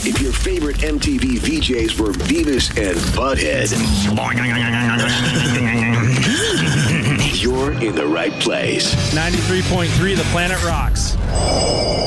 If your favorite MTV VJs were Beavis and Butthead, you're in the right place. 93.3, The Planet Rocks.